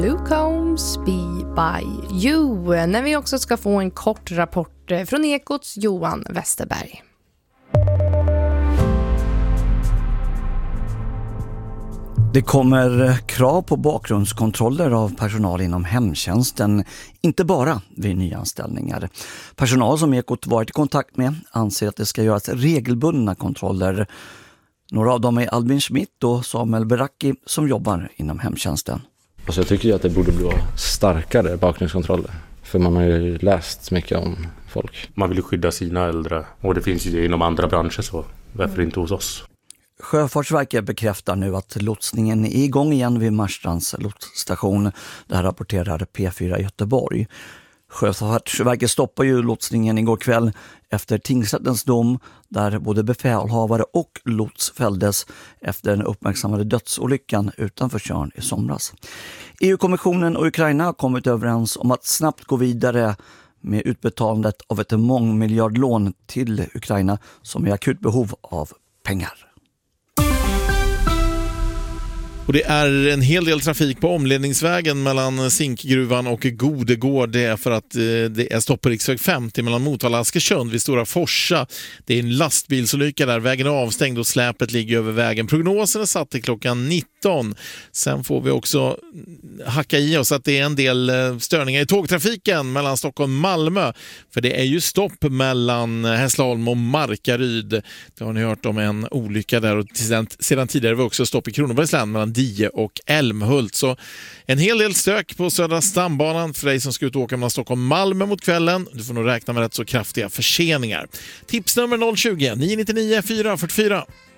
Luke Combs, Be By You, när vi också ska få en kort rapport från Ekots Johan Westerberg. Det kommer krav på bakgrundskontroller av personal inom hemtjänsten, inte bara vid nyanställningar. Personal som Ekot varit i kontakt med anser att det ska göras regelbundna kontroller. Några av dem är Albin Schmidt och Samuel Beracki som jobbar inom hemtjänsten. Alltså jag tycker ju att det borde bli starkare bakgrundskontroller. För man har ju läst mycket om folk. Man vill ju skydda sina äldre och det finns ju inom andra branscher, så varför inte hos oss? Sjöfartsverket bekräftar nu att lotsningen är igång igen vid Marstrands lotsstation. Det här rapporterar P4 Göteborg. Sjöfartsverket stoppar ju lotsningen igår kväll efter tingsrättens dom där både befälhavare och lots fälldes efter den uppmärksammade dödsolyckan utanför Tjörn i somras. EU-kommissionen och Ukraina har kommit överens om att snabbt gå vidare med utbetalandet av ett mångmiljardlån till Ukraina som är i akut behov av pengar. Och det är en hel del trafik på omledningsvägen mellan Zinkgruvan och Godegård. Det är för att det är stopp på riksväg 50 mellan Motala och Askersund vid Stora Forsa. Det är en lastbilsolycka där. Vägen är avstängd och släpet ligger över vägen. Prognosen är satt till klockan 19. Sen får vi också hacka i oss att det är en del störningar i tågtrafiken mellan Stockholm och Malmö. För det är ju stopp mellan Hässleholm och Markaryd. Det har ni hört om en olycka där. Och sedan tidigare var också stopp i Kronobergs län mellan Die och Älmhult. Så en hel del stök på Södra stambanan för dig som ska ut och åka mellan Stockholm och Malmö mot kvällen. Du får nog räkna med rätt så kraftiga förseningar. Tipsnummer 020 999 444.